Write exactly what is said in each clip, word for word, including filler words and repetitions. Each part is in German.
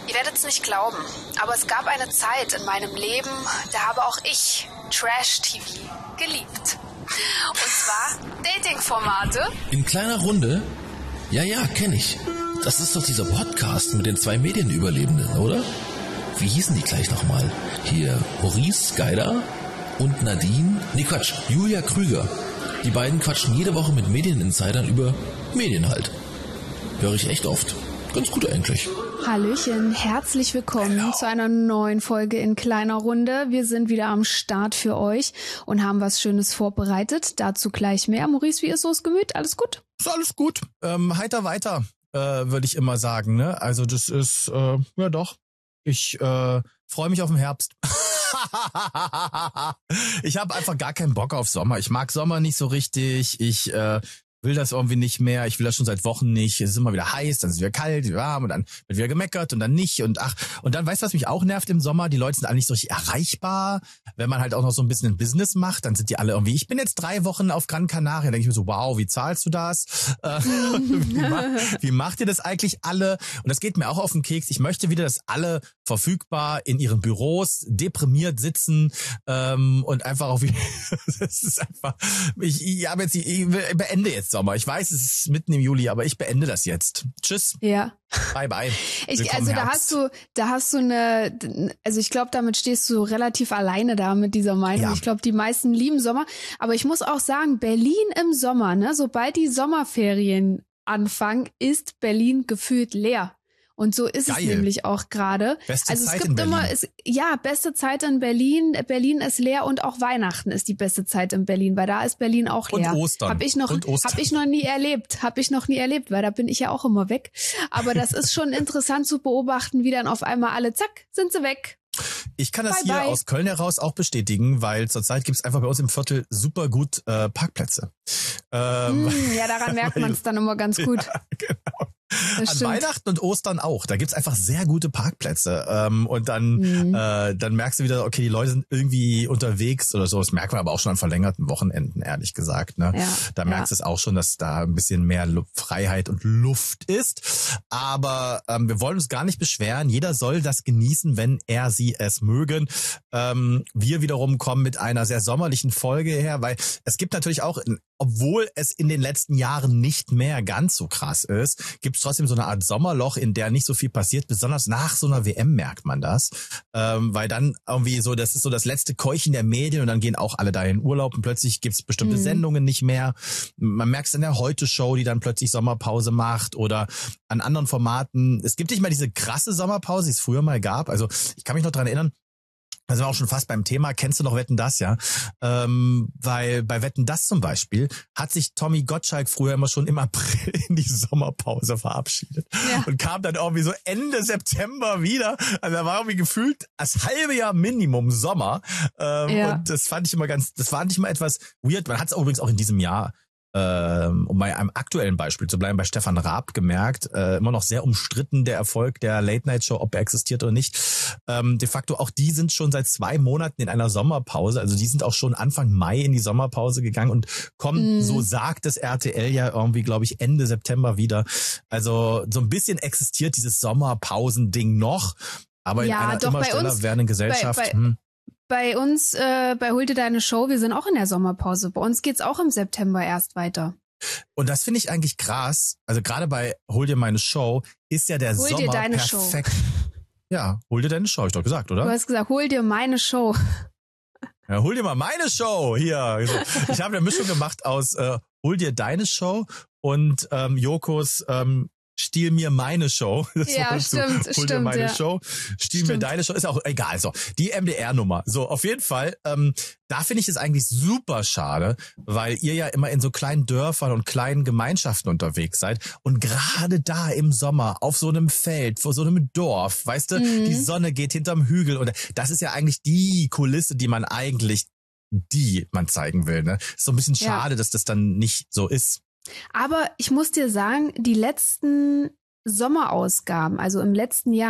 Ihr werdet es nicht glauben, aber es gab eine Zeit in meinem Leben, da habe auch ich Trash-T V geliebt. Und zwar Dating-Formate. In kleiner Runde? Ja, ja, kenne ich. Das ist doch dieser Podcast mit den zwei Medienüberlebenden, oder? Wie hießen die gleich nochmal? Hier Maurice Geider und Nadine, nee Quatsch, Julia Krüger. Die beiden quatschen jede Woche mit Medieninsidern über Medien halt. Höre ich echt oft. Ganz gut eigentlich. Hallöchen, herzlich willkommen Hello. zu einer neuen Folge in kleiner Runde. Wir sind wieder am Start für euch und haben was Schönes vorbereitet. Dazu gleich mehr. Maurice, wie ist so das Gemüt? Alles gut? Ist alles gut. Ähm, heiter weiter, äh, würde ich immer sagen. Ne? Also das ist, äh, ja doch. Ich äh, freue mich auf den Herbst. Ich habe einfach gar keinen Bock auf Sommer. Ich mag Sommer nicht so richtig. Ich äh, will das irgendwie nicht mehr. Ich will das schon seit Wochen nicht. Es ist immer wieder heiß, dann ist es wieder kalt, wieder warm und dann wird wieder gemeckert und dann nicht. Und ach, und dann, weißt du, was mich auch nervt im Sommer? Die Leute sind alle nicht so richtig erreichbar. Wenn man halt auch noch so ein bisschen ein Business macht, dann sind die alle irgendwie, ich bin jetzt drei Wochen auf Gran Canaria. Da denke ich mir so, wow, wie zahlst du das? Äh, wie, macht, wie macht ihr das eigentlich alle? Und das geht mir auch auf den Keks. Ich möchte wieder, dass alle verfügbar in ihren Büros deprimiert sitzen ähm, und einfach auch wie, das ist einfach, ich, ich habe jetzt, ich beende jetzt Sommer. Ich weiß, es ist mitten im Juli, aber ich beende das jetzt. Tschüss. Ja. Bye, bye. Ich, also da hast du, da hast du eine, also ich glaube, damit stehst du relativ alleine da mit dieser Meinung. Ja. Ich glaube, die meisten lieben Sommer. Aber ich muss auch sagen, Berlin im Sommer, ne, sobald die Sommerferien anfangen, ist Berlin gefühlt leer. Und so ist Geil. es nämlich auch gerade. Beste also es Zeit gibt in Berlin. immer, es, ja, beste Zeit in Berlin. Berlin ist leer und auch Weihnachten ist die beste Zeit in Berlin, weil da ist Berlin auch leer. Und Ostern. Hab ich noch, und Ostern. hab ich noch nie erlebt. Hab ich noch nie erlebt, weil da bin ich ja auch immer weg. Aber das ist schon interessant zu beobachten, wie dann auf einmal alle, zack, sind sie weg. Ich kann das bye, hier bye. aus Köln heraus auch bestätigen, weil zurzeit gibt's einfach bei uns im Viertel super gut äh, Parkplätze. Ähm, mm, ja, daran merkt man es dann immer ganz gut. Ja, genau. Das An stimmt. Weihnachten und Ostern auch. Da gibt's einfach sehr gute Parkplätze. Ähm, und dann, mhm. äh, dann merkst du wieder, okay, die Leute sind irgendwie unterwegs oder so. Das merkt man aber auch schon an verlängerten Wochenenden, ehrlich gesagt. Ne? Ja, da merkst du ja. es auch schon, dass da ein bisschen mehr Lu- Freiheit und Luft ist. Aber ähm, wir wollen uns gar nicht beschweren. Jeder soll das genießen, wenn er sie es mögen. Ähm, wir wiederum kommen mit einer sehr sommerlichen Folge her, weil es gibt natürlich auch, obwohl es in den letzten Jahren nicht mehr ganz so krass ist, gibt es trotzdem so eine Art Sommerloch, in der nicht so viel passiert. Besonders nach so einer W M merkt man das. Ähm, weil dann irgendwie so, das ist so das letzte Keuchen der Medien und dann gehen auch alle da in Urlaub und plötzlich gibt es bestimmte mhm. Sendungen nicht mehr. Man merkt es in der Heute-Show, die dann plötzlich Sommerpause macht oder an anderen Formaten. Es gibt nicht mehr diese krasse Sommerpause, die es früher mal gab. Also ich kann mich noch dran erinnern, da sind wir auch schon fast beim Thema. Kennst du noch Wetten, das, ja? Ähm, weil bei Wetten, das zum Beispiel hat sich Tommy Gottschalk früher immer schon im April in die Sommerpause verabschiedet. Ja. Und kam dann irgendwie so Ende September wieder. Also da war irgendwie gefühlt das halbe Jahr Minimum Sommer. Ähm, ja. Und das fand ich immer ganz, das fand ich immer etwas weird. Man hat es übrigens auch in diesem Jahr, ähm, um bei einem aktuellen Beispiel zu bleiben, bei Stefan Raab gemerkt, äh, immer noch sehr umstritten der Erfolg der Late-Night-Show, ob er existiert oder nicht. Ähm, de facto auch die sind schon seit zwei Monaten in einer Sommerpause, also die sind auch schon Anfang Mai in die Sommerpause gegangen und kommen, mm. so sagt es R T L ja irgendwie, glaube ich, Ende September wieder. Also so ein bisschen existiert dieses Sommerpausending noch, aber in ja, einer doch, immer schneller werdenden Gesellschaft. Bei, bei, hm. bei uns, äh, bei Hol dir deine Show, wir sind auch in der Sommerpause. Bei uns geht's auch im September erst weiter. Und das finde ich eigentlich krass. Also gerade bei Hol dir meine Show ist ja der hol Sommer dir deine perfekt. Show. Ja, hol dir deine Show, hab ich doch gesagt, oder? Du hast gesagt, hol dir meine Show. Ja, hol dir mal meine Show hier. Ich habe eine Mischung gemacht aus äh, hol dir deine Show und ähm, Jokos ähm, Stiehl mir meine Show. Das ja, stimmt, Hol stimmt, dir meine ja. Show, stiehl stimmt. mir deine Show. Ist auch egal. So, die M D R-Nummer. So, auf jeden Fall, ähm, da finde ich es eigentlich super schade, weil ihr ja immer in so kleinen Dörfern und kleinen Gemeinschaften unterwegs seid. Und gerade da im Sommer auf so einem Feld, vor so einem Dorf, weißt du, mhm. die Sonne geht hinterm Hügel. Und das ist ja eigentlich die Kulisse, die man eigentlich, die man zeigen will. Ne? Ist so ein bisschen schade, ja. dass das dann nicht so ist. Aber ich muss dir sagen, die letzten Sommerausgaben, also im letzten Jahr,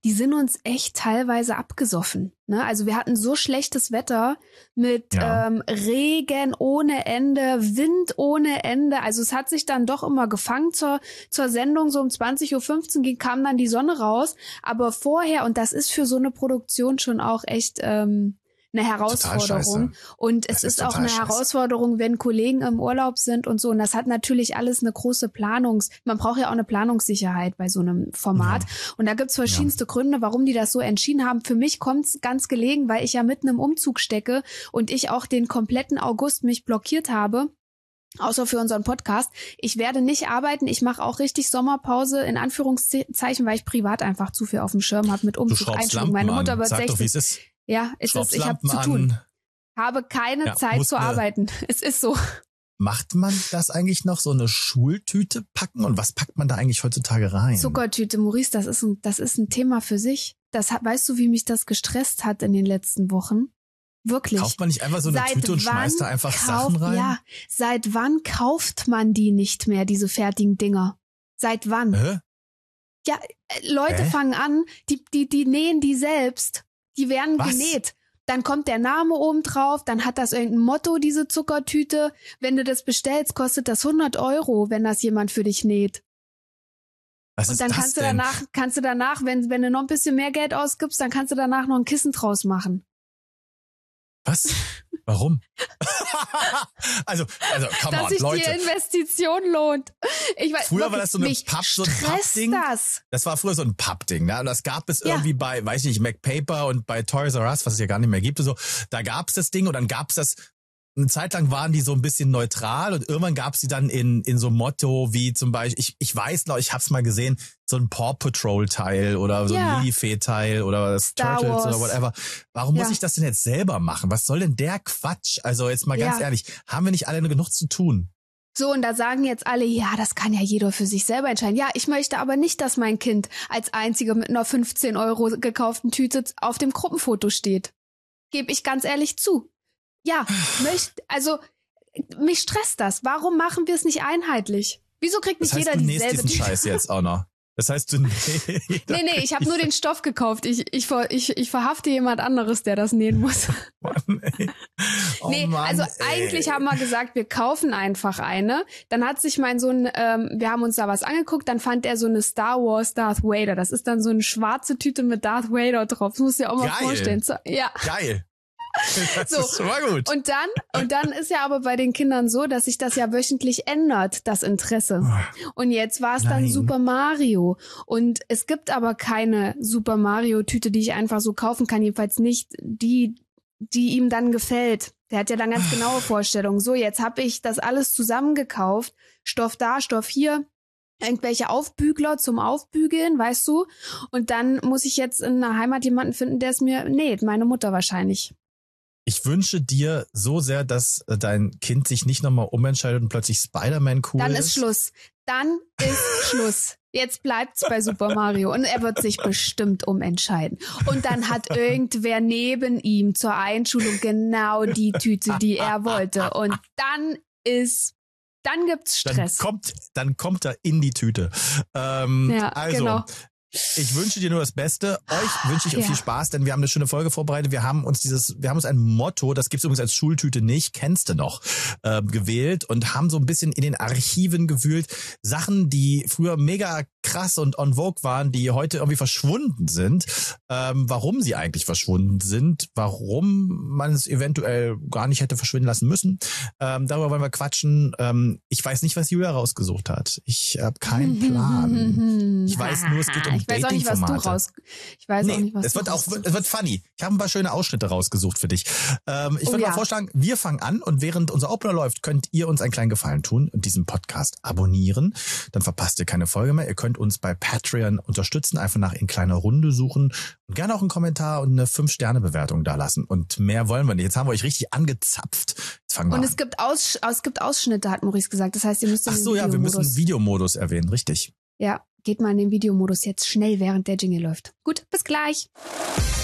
die sind uns echt teilweise abgesoffen. Ne? Also wir hatten so schlechtes Wetter mit Ja. ähm, Regen ohne Ende, Wind ohne Ende. Also es hat sich dann doch immer gefangen zur, zur Sendung. So um zwanzig Uhr fünfzehn ging, kam dann die Sonne raus. Aber vorher, und das ist für so eine Produktion schon auch echt ähm, eine Herausforderung. Und es Das ist, ist auch total eine scheiße. Herausforderung, wenn Kollegen im Urlaub sind und so. Und das hat natürlich alles eine große Planungs... Man braucht ja auch eine Planungssicherheit bei so einem Format. Ja. Und da gibt's verschiedenste ja. Gründe, warum die das so entschieden haben. Für mich kommt's ganz gelegen, weil ich ja mitten im Umzug stecke und ich auch den kompletten August mich blockiert habe. Außer für unseren Podcast. Ich werde nicht arbeiten. Ich mache auch richtig Sommerpause in Anführungszeichen, weil ich privat einfach zu viel auf dem Schirm habe mit Umzug, Einschulung. Meine Mutter wird Sag sechzig. Doch, wie es ist. Ja, es ist, ich habe zu tun. An. Habe keine ja, Zeit zu arbeiten. Es ist so. Macht man das eigentlich noch, so eine Schultüte packen? Und was packt man da eigentlich heutzutage rein? Zuckertüte, Maurice, das ist ein, das ist ein Thema für sich. Das hat, weißt du, wie mich das gestresst hat in den letzten Wochen? Wirklich. Kauft man nicht einfach so eine seit Tüte und schmeißt da einfach kauft, Sachen rein? Ja, seit wann kauft man die nicht mehr, diese fertigen Dinger? Seit wann? Hä? Ja, Leute Hä? fangen an, die, die, die nähen die selbst. Die werden Was? genäht. Dann kommt der Name oben drauf, dann hat das irgendein Motto, diese Zuckertüte. Wenn du das bestellst, kostet das hundert Euro, wenn das jemand für dich näht. Was Und ist dann das kannst du denn? danach, kannst du danach, wenn, wenn du noch ein bisschen mehr Geld ausgibst, dann kannst du danach noch ein Kissen draus machen. Was? Warum? also, also, come Dass on, sich Leute. die Investition lohnt. Ich weiß, Früher war das so eine mich Papp, so ein stresst Pappding. das. Das war früher so ein Pappding, ne? Und das gab es Ja. irgendwie bei, weiß ich nicht, MacPaper und bei Toys R Us, was es ja gar nicht mehr gibt und so. Da gab es das Ding und dann gab es das. Eine Zeit lang waren die so ein bisschen neutral und irgendwann gab es die dann in in so Motto wie zum Beispiel, ich ich weiß noch, ich hab's mal gesehen, so ein Paw Patrol Teil oder so Ja. ein Lillifee Teil oder Star Turtles Wars. oder whatever. Warum Ja. muss ich das denn jetzt selber machen? Was soll denn der Quatsch? Also jetzt mal ganz Ja. ehrlich, haben wir nicht alle genug zu tun? So, und da sagen jetzt alle, ja, das kann ja jeder für sich selber entscheiden. Ja, ich möchte aber nicht, dass mein Kind als einziger mit einer fünfzehn Euro gekauften Tüte auf dem Gruppenfoto steht. Gebe ich ganz ehrlich zu. Ja, möchte, also, mich stresst das. Warum machen wir es nicht einheitlich? Wieso kriegt nicht Das heißt, jeder du nähst dieselbe diesen Tüte? Scheiß jetzt auch noch. Das heißt, du nähst. Nee, nee, ich habe nur den Stoff gekauft. Ich, ich, ver- ich, ich verhafte jemand anderes, der das nähen muss. Mann, ey. Oh nee, Mann, also ey. eigentlich haben wir gesagt, wir kaufen einfach eine. Dann hat sich mein Sohn, ähm, wir haben uns da was angeguckt, dann fand er so eine Star Wars Darth Vader. Das ist dann so eine schwarze Tüte mit Darth Vader drauf. Das musst du dir auch mal Geil. vorstellen. So, ja. Geil. Das So. ist schon mal gut. Und dann, und dann ist ja aber bei den Kindern so, dass sich das ja wöchentlich ändert, das Interesse. Und jetzt war es dann Nein. Super Mario. Und es gibt aber keine Super Mario Tüte, die ich einfach so kaufen kann. Jedenfalls nicht die, die ihm dann gefällt. Der hat ja dann ganz genaue Vorstellungen. So, jetzt habe ich das alles zusammengekauft. Stoff da, Stoff hier. Irgendwelche Aufbügler zum Aufbügeln, weißt du? Und dann muss ich jetzt in der Heimat jemanden finden, der es mir näht. Meine Mutter wahrscheinlich. Ich wünsche dir so sehr, dass äh, dein Kind sich nicht nochmal umentscheidet und plötzlich Spider-Man cool Dann ist. ist Schluss. Dann ist Schluss. Jetzt bleibt's bei Super Mario und er wird sich bestimmt umentscheiden. Und dann hat irgendwer neben ihm zur Einschulung genau die Tüte, die er wollte. Und dann ist, dann gibt's Dann Stress. kommt, dann kommt er in die Tüte. Ähm, Ja, also, genau. ich wünsche dir nur das Beste. Euch wünsche ich auch Ja. viel Spaß, denn wir haben eine schöne Folge vorbereitet. Wir haben uns dieses, wir haben uns ein Motto, das gibt's übrigens als Schultüte nicht, kennst du noch, äh, gewählt und haben so ein bisschen in den Archiven gewühlt. Sachen, die früher mega krass und on vogue waren, die heute irgendwie verschwunden sind. Ähm, warum sie eigentlich verschwunden sind, warum man es eventuell gar nicht hätte verschwinden lassen müssen. Ähm, darüber wollen wir quatschen. Ähm, ich weiß nicht, was Julia rausgesucht hat. Ich habe keinen Plan. Ich weiß nur, es geht um Ich weiß auch nicht, was du Dating-Formate. raus. Ich weiß auch Nee, nicht, was es du wird auch, rausgesucht es wird funny. Ich habe ein paar schöne Ausschnitte rausgesucht für dich. Ähm, ich Oh würde ja. mal vorschlagen, wir fangen an und während unser Opener läuft, könnt ihr uns einen kleinen Gefallen tun und diesen Podcast abonnieren. Dann verpasst ihr keine Folge mehr. Ihr könnt uns bei Patreon unterstützen, einfach nach in kleiner Runde suchen und gerne auch einen Kommentar und eine fünf Sterne Bewertung da lassen. Und mehr wollen wir nicht. Jetzt haben wir euch richtig angezapft. Jetzt fangen wir Und an. es gibt, Aus, es gibt Ausschnitte, hat Maurice gesagt. Das heißt, ihr müsst in Ach den so, ja, wir müssen Videomodus. Videomodus erwähnen, richtig. Ja, geht mal in den Videomodus jetzt schnell, während der Jingle läuft. Gut, bis gleich.